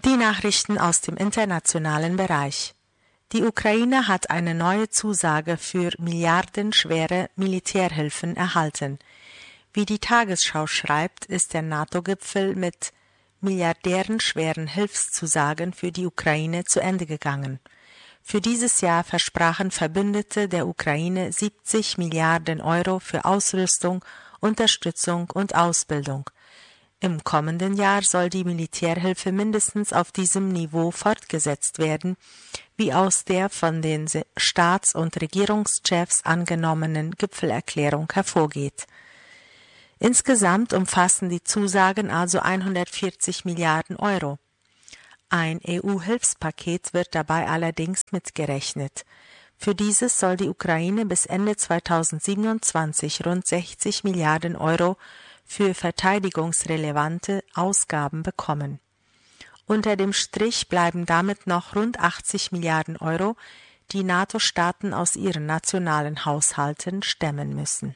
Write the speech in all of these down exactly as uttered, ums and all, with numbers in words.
Die Nachrichten aus dem internationalen Bereich. Die Ukraine hat eine neue Zusage für milliardenschwere Militärhilfen erhalten. Wie die Tagesschau schreibt, ist der NATO-Gipfel mit milliardärenschweren Hilfszusagen für die Ukraine zu Ende gegangen. Für dieses Jahr versprachen Verbündete der Ukraine siebzig Milliarden Euro für Ausrüstung, Unterstützung und Ausbildung. Im kommenden Jahr soll die Militärhilfe mindestens auf diesem Niveau fortgesetzt werden, wie aus der von den Staats- und Regierungschefs angenommenen Gipfelerklärung hervorgeht. Insgesamt umfassen die Zusagen also hundertvierzig Milliarden Euro. Ein E U-Hilfspaket wird dabei allerdings mitgerechnet. Für dieses soll die Ukraine bis Ende zweitausendsiebenundzwanzig rund sechzig Milliarden Euro für verteidigungsrelevante Ausgaben bekommen. Unter dem Strich bleiben damit noch rund achtzig Milliarden Euro, die NATO-Staaten aus ihren nationalen Haushalten stemmen müssen.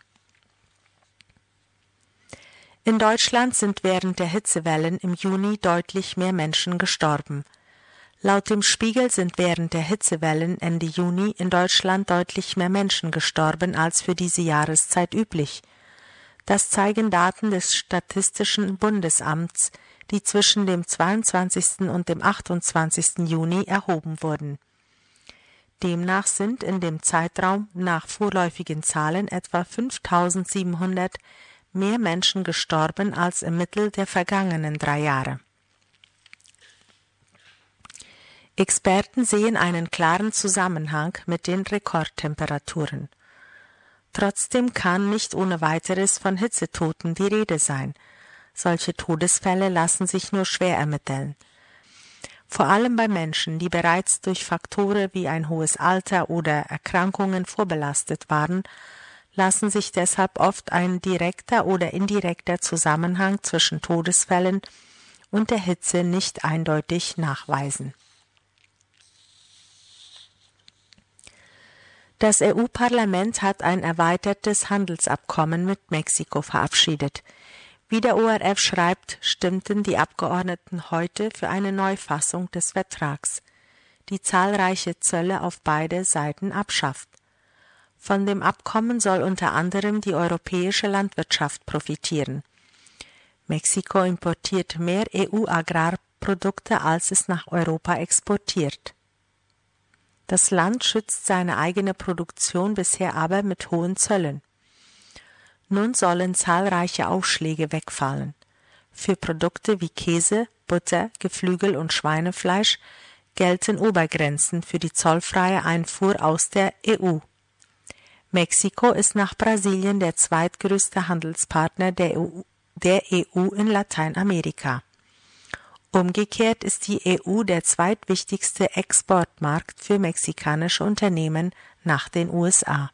In Deutschland sind während der Hitzewellen im Juni deutlich mehr Menschen gestorben. Laut dem Spiegel sind während der Hitzewellen Ende Juni in Deutschland deutlich mehr Menschen gestorben als für diese Jahreszeit üblich. Das zeigen Daten des Statistischen Bundesamts, die zwischen dem zweiundzwanzigsten und dem achtundzwanzigsten Juni erhoben wurden. Demnach sind in dem Zeitraum nach vorläufigen Zahlen etwa fünftausendsiebenhundert mehr Menschen gestorben als im Mittel der vergangenen drei Jahre. Experten sehen einen klaren Zusammenhang mit den Rekordtemperaturen. Trotzdem kann nicht ohne weiteres von Hitzetoten die Rede sein. Solche Todesfälle lassen sich nur schwer ermitteln. Vor allem bei Menschen, die bereits durch Faktoren wie ein hohes Alter oder Erkrankungen vorbelastet waren, lassen sich deshalb oft ein direkter oder indirekter Zusammenhang zwischen Todesfällen und der Hitze nicht eindeutig nachweisen. Das E U-Parlament hat ein erweitertes Handelsabkommen mit Mexiko verabschiedet. Wie der O R F schreibt, stimmten die Abgeordneten heute für eine Neufassung des Vertrags, die zahlreiche Zölle auf beide Seiten abschafft. Von dem Abkommen soll unter anderem die europäische Landwirtschaft profitieren. Mexiko importiert mehr E U-Agrarprodukte, als es nach Europa exportiert. Das Land schützt seine eigene Produktion bisher aber mit hohen Zöllen. Nun sollen zahlreiche Aufschläge wegfallen. Für Produkte wie Käse, Butter, Geflügel und Schweinefleisch gelten Obergrenzen für die zollfreie Einfuhr aus der E U. Mexiko ist nach Brasilien der zweitgrößte Handelspartner der E U, der E U in Lateinamerika. Umgekehrt ist die E U der zweitwichtigste Exportmarkt für mexikanische Unternehmen nach den U S A.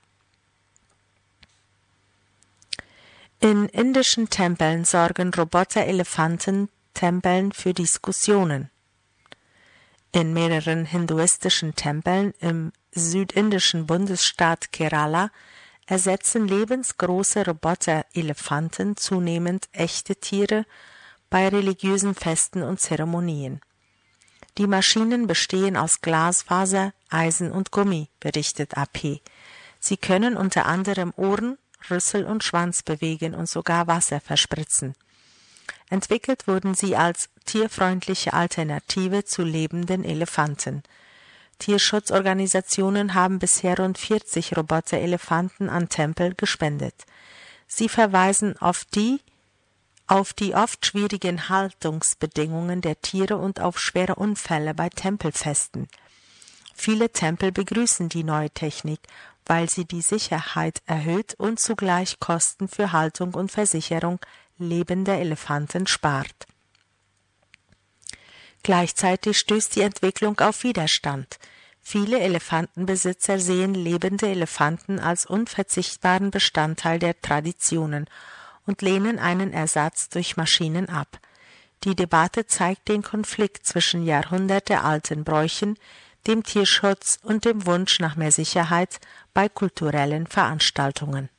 In indischen Tempeln sorgen Roboter-Elefanten-Tempeln für Diskussionen. In mehreren hinduistischen Tempeln im südindischen Bundesstaat Kerala ersetzen lebensgroße Roboter-Elefanten zunehmend echte Tiere bei religiösen Festen und Zeremonien. Die Maschinen bestehen aus Glasfaser, Eisen und Gummi, berichtet A P. Sie können unter anderem Ohren, Rüssel und Schwanz bewegen und sogar Wasser verspritzen. Entwickelt wurden sie als tierfreundliche Alternative zu lebenden Elefanten. Tierschutzorganisationen haben bisher rund vierzig Roboter-Elefanten an Tempel gespendet. Sie verweisen auf die auf die oft schwierigen Haltungsbedingungen der Tiere und auf schwere Unfälle bei Tempelfesten. Viele Tempel begrüßen die neue Technik, weil sie die Sicherheit erhöht und zugleich Kosten für Haltung und Versicherung lebender Elefanten spart. Gleichzeitig stößt die Entwicklung auf Widerstand. Viele Elefantenbesitzer sehen lebende Elefanten als unverzichtbaren Bestandteil der Traditionen und lehnen einen Ersatz durch Maschinen ab. Die Debatte zeigt den Konflikt zwischen jahrhundertealten Bräuchen, dem Tierschutz und dem Wunsch nach mehr Sicherheit bei kulturellen Veranstaltungen.